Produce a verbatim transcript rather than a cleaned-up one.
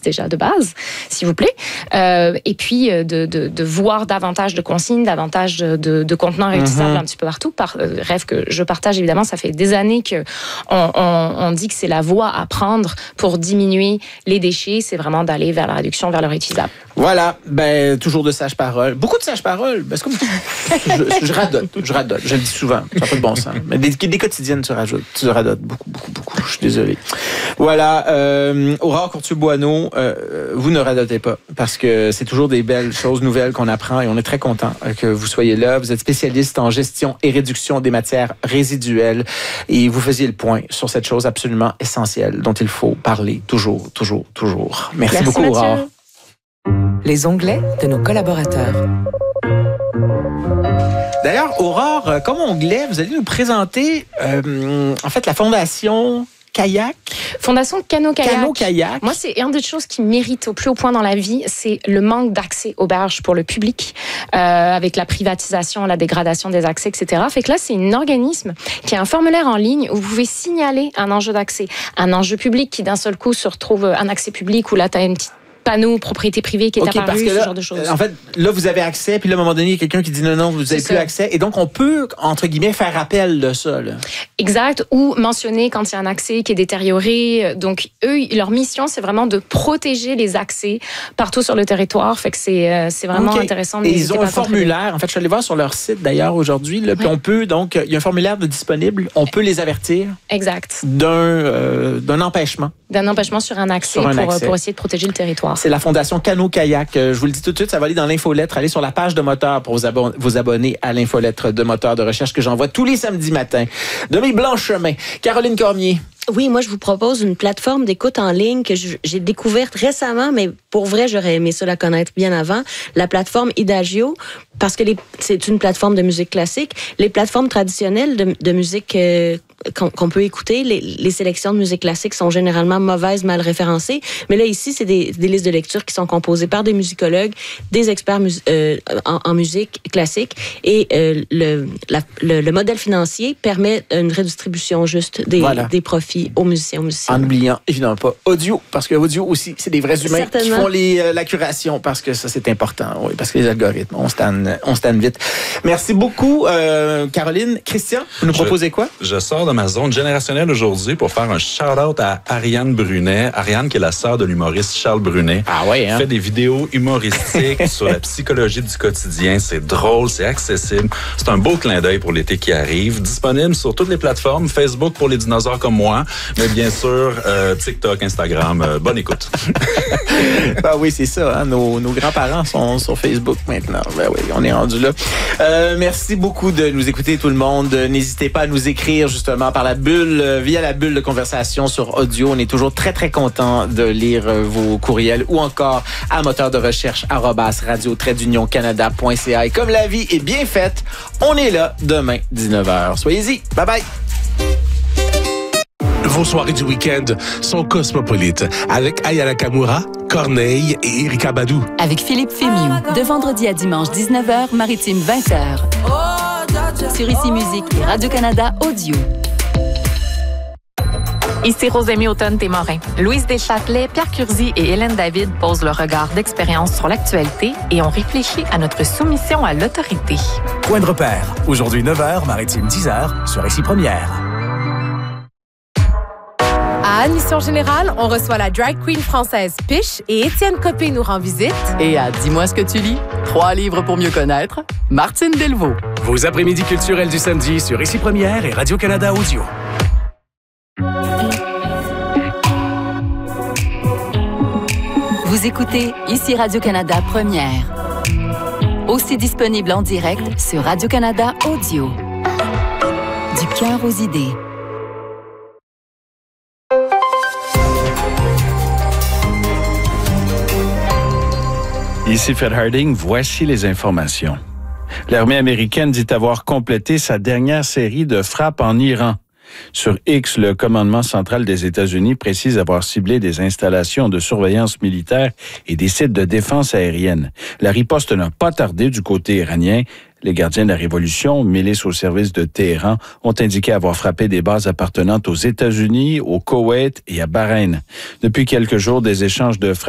déjà de base, s'il vous plaît. Euh, et puis, de, de, de voir davantage de consignes, davantage de, de contenants réutilisables mm-hmm. un petit peu partout. Par, euh, rêve que je partage, évidemment, ça fait des années qu'on on, on dit que c'est la voie à prendre pour diminuer les déchets. C'est vraiment d'aller vers la réduction, vers le réutilisable. Voilà, ben toujours de sages-paroles. Beaucoup de sages-paroles. Ben, c'est comme je, je radote, je radote. Je le dis souvent. Ça n'a pas de bon sens. Mais des, des quotidiennes, tu rajoutes, tu radotes beaucoup, beaucoup, beaucoup. Je suis désolé. Voilà, euh, Aurore Courtier-Boineau, euh, vous ne radotez pas parce que c'est toujours des belles choses nouvelles qu'on apprend et on est très content que vous soyez là. Vous êtes spécialiste en gestion et réduction des matières résiduelles et vous faisiez le point sur cette chose absolument essentielle dont il faut parler toujours, toujours, toujours. Merci, Merci beaucoup, Mathieu. Aurore. Les onglets de nos collaborateurs. D'ailleurs, Aurore, comme onglet, vous allez nous présenter euh, en fait la fondation Kayak. Fondation Cano-Kayak. Cano-Kayak. Moi, c'est une des choses qui mérite au plus haut point dans la vie, c'est le manque d'accès aux berges pour le public, euh, avec la privatisation, la dégradation des accès, et cetera. Fait que là, c'est un organisme qui a un formulaire en ligne où vous pouvez signaler un enjeu d'accès, un enjeu public qui d'un seul coup se retrouve un accès public où là, tu as une petite panneau propriété privée qui est okay, apparu, là, ce genre de choses. En fait, là, vous avez accès, puis là, à un moment donné, il y a quelqu'un qui dit non, non, vous n'avez plus accès. Et donc, on peut, entre guillemets, faire appel de ça. Là. Exact. Ou mentionner quand il y a un accès qui est détérioré. Donc, eux, leur mission, c'est vraiment de protéger les accès partout sur le territoire. Fait que c'est, euh, c'est vraiment okay. intéressant. Et ils ont un formulaire. En fait, je suis allé voir sur leur site, d'ailleurs, aujourd'hui. Là, puis on peut, donc, il y a un formulaire de disponible. On peut les avertir. Exact. D'un, euh, d'un empêchement. D'un empêchement sur un accès, sur un pour, accès. pour essayer de protéger le territoire. C'est la Fondation Cano-Kayak. Je vous le dis tout de suite, ça va aller dans l'infolettre. Allez sur la page de Moteur pour vous, abon- vous abonner à l'infolettre de Moteur de recherche que j'envoie tous les samedis matins. De mes Blanchemin. Caroline Cormier. Oui, moi, je vous propose une plateforme d'écoute en ligne que je, j'ai découverte récemment, mais pour vrai, j'aurais aimé ça la connaître bien avant. La plateforme Idagio, parce que les, c'est une plateforme de musique classique. Les plateformes traditionnelles de, de musique euh, qu'on, qu'on peut écouter, les, les sélections de musique classique sont généralement mauvaises, mal référencées. Mais là, ici, c'est des, des listes de lecture qui sont composées par des musicologues, des experts mus, euh, en, en musique classique. Et euh, le, la, le, le modèle financier permet une redistribution juste des, voilà. des profits aux musiciens, aux musiciens. En n'oubliant évidemment pas audio, parce que audio aussi, c'est des vrais humains Certainement. qui font les, euh, la curation, parce que ça, c'est important. Oui, parce que les algorithmes, on se tanne, on se tanne vite. Merci beaucoup, euh, Caroline. Christian, vous nous proposez quoi? Je sors de ma zone générationnelle aujourd'hui pour faire un shout-out à Ariane Brunet. Ariane, qui est la sœur de l'humoriste Charles Brunet. Ah ouais, hein? Fait des vidéos humoristiques sur la psychologie du quotidien. C'est drôle, c'est accessible. C'est un beau clin d'œil pour l'été qui arrive. Disponible sur toutes les plateformes. Facebook pour les dinosaures comme moi. Mais bien sûr, euh, TikTok, Instagram. Euh, bonne écoute. Ben oui, c'est ça. Hein? Nos, nos grands-parents sont sur Facebook maintenant. Ben oui, on est rendu là. Euh, merci beaucoup de nous écouter, tout le monde. N'hésitez pas à nous écrire justement par la bulle, via la bulle de conversation sur audio. On est toujours très, très content de lire vos courriels ou encore à moteur de recherche arobase radio trait d'union canada point c a. Et comme la vie est bien faite, on est là demain, dix-neuf heures. Soyez-y. Bye bye. Vos soirées du week-end sont cosmopolites avec Aya Nakamura, Corneille et Erika Badou. Avec Philippe Fémiou, de vendredi à dimanche dix-neuf heures, maritime vingt heures. Sur Ici Musique et Radio-Canada Audio. Ici Rosémie Automne-Témorin. Louise Deschâtelet, Pierre Curzi et Hélène David posent le regard d'expérience sur l'actualité et ont réfléchi à notre soumission à l'autorité. Point de repère. Aujourd'hui neuf heures, maritime dix heures, sur Ici Première. À Admission Générale, on reçoit la drag queen française Piche et Étienne Copé nous rend visite. Et à Dis-moi ce que tu lis, trois livres pour mieux connaître, Martine Delvaux. Vos après-midi culturels du samedi sur Ici Première et Radio-Canada Audio. Vous écoutez Ici Radio-Canada Première. Aussi disponible en direct sur Radio-Canada Audio. Du cœur aux idées. Ici Fred Harding, voici les informations. L'armée américaine dit avoir complété sa dernière série de frappes en Iran. Sur X, le commandement central des États-Unis précise avoir ciblé des installations de surveillance militaire et des sites de défense aérienne. La riposte n'a pas tardé du côté iranien. Les gardiens de la Révolution, milices au service de Téhéran, ont indiqué avoir frappé des bases appartenant aux États-Unis, au Koweït et à Bahreïn. Depuis quelques jours, des échanges de frappes